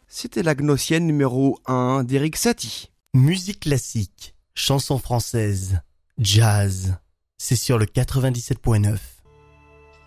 C'était la Gnossienne numéro 1 d'Eric Satie. Musique classique, chansons françaises, jazz, c'est sur le 97.9.